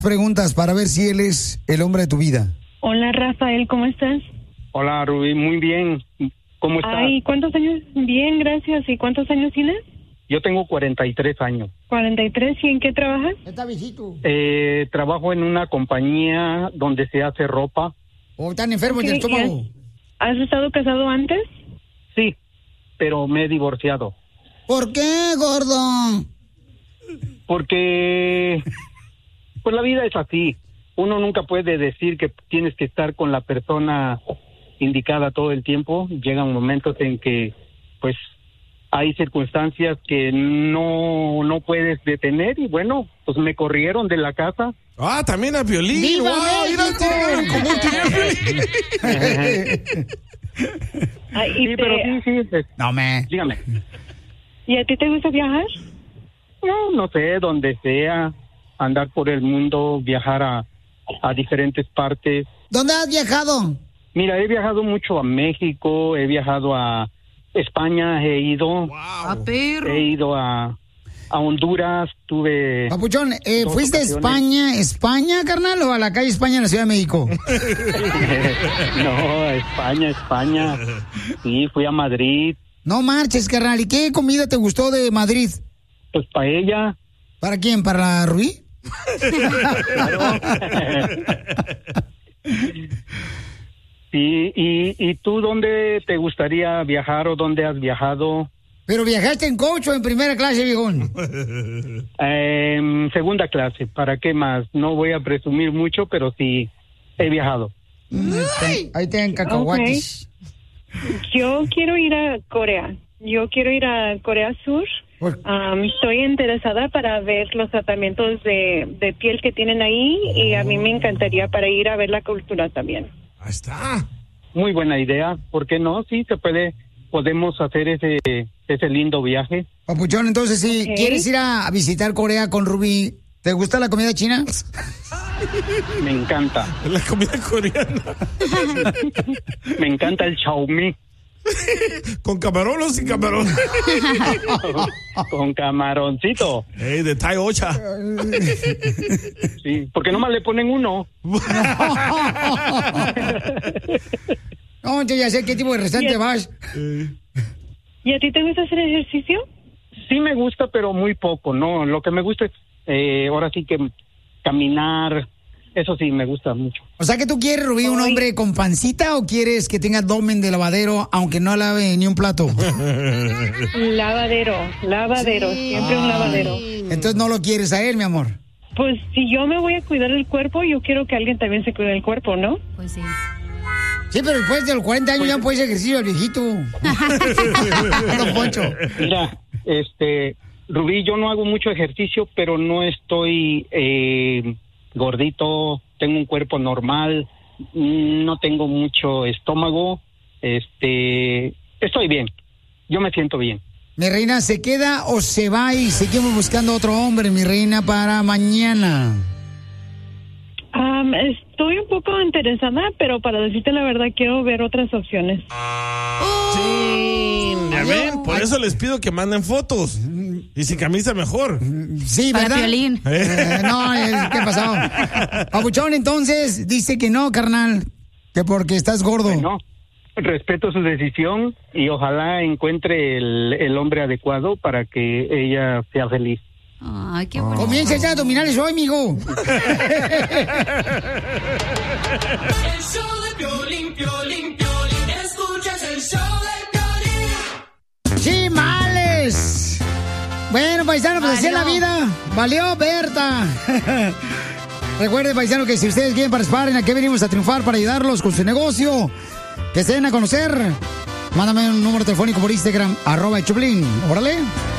Preguntas para ver si él es el hombre de tu vida. Hola, Rafael, ¿cómo estás? Hola, Rubí, muy bien. ¿Cómo estás? Ay, ¿cuántos años? Bien, gracias. ¿Y cuántos años tienes? Yo tengo 43 años. 43, ¿y en qué trabajas? Está viejito. Trabajo en una compañía donde se hace ropa. ¿Están enfermos del estómago? ¿Has estado casado antes? Sí, pero me he divorciado. ¿Por qué, gordo? Porque, pues la vida es así. Uno nunca puede decir que tienes que estar con la persona indicada todo el tiempo. Llegan momentos en que, pues, hay circunstancias que no puedes detener y bueno, pues me corrieron de la casa. Ah, también a Piolín. ¡Viva México! México! Ay, Sí, pero sí. No, Dígame. ¿Y a ti te gusta viajar? No sé, donde sea, andar por el mundo, viajar a diferentes partes. ¿Dónde has viajado? Mira, he viajado mucho a México, he viajado a España, he ido. Wow. He ido a Honduras, tuve... Papuchón, dos ¿fuiste a ocasiones. España, carnal, o a la calle España en la Ciudad de México? No, España. Sí, fui a Madrid. No marches, carnal. ¿Y qué comida te gustó de Madrid? Pues paella. ¿Para quién? ¿Para la Rubí? Sí, ¿y tú dónde te gustaría viajar o dónde has viajado? ¿Pero viajaste en coach o en primera clase, viejón? Segunda clase, ¿para qué más? No voy a presumir mucho, pero sí he viajado. Ahí tienen cacahuates. Yo quiero ir a Corea. Yo quiero ir a Corea Sur. Estoy interesada para ver los tratamientos de piel que tienen ahí y a mí me encantaría para ir a ver la cultura también. Ahí está. Muy buena idea, ¿por qué no? Sí, podemos hacer ese lindo viaje. Papuchón, entonces, si Ok. quieres ir a visitar Corea con Rubí, ¿te gusta la comida china? Me encanta. La comida coreana. Me encanta el chaumí. ¿Con camarón o sin camarón? Con camaroncito. Ey, de Thai Ocha. Sí, porque nomás le ponen uno. No, yo ya sé qué tipo de restaurante vas. ¿Y a ti te gusta hacer ejercicio? Sí me gusta, pero muy poco, ¿no? Lo que me gusta es, ahora sí que caminar, eso sí me gusta mucho. O sea, que tú quieres, Rubí, un hombre con pancita o quieres que tenga abdomen de lavadero aunque no lave ni un plato? Lavadero, siempre un lavadero. Entonces no lo quieres a él, mi amor. Pues si yo me voy a cuidar el cuerpo, yo quiero que alguien también se cuide el cuerpo, ¿no? Pues sí. Sí, pero después de los 40 años ya no puede hacer ejercicio el viejito. Don Poncho. Mira, Rubí, yo no hago mucho ejercicio, pero no estoy gordito, tengo un cuerpo normal, no tengo mucho estómago, estoy bien, yo me siento bien. Mi reina, ¿se queda o se va y seguimos buscando otro hombre, mi reina, para mañana? Estoy un poco interesada, pero para decirte la verdad quiero ver otras opciones. Sí, ya ven, por eso les pido que manden fotos. Y sin camisa mejor. Sí, Para ¿verdad? Piolín. No, ¿qué pasó? Papuchón, entonces, dice que no, carnal, que porque estás gordo. No, respeto su decisión y ojalá encuentre el hombre adecuado para que ella sea feliz. Ay, qué bonito. Comienza ya a abdominales hoy, mijo. El show de Piolín, Piolín, Piolín. Escuchas el show de Piolín. ¡Chimales! Bueno, paisano, pues así es la vida. Valió, Berta. Recuerde, paisano, que si ustedes quieren participar en Aquí Venimos a Triunfar para ayudarlos con su negocio, que se den a conocer, mándame un número telefónico por Instagram, @el Choplin. Órale.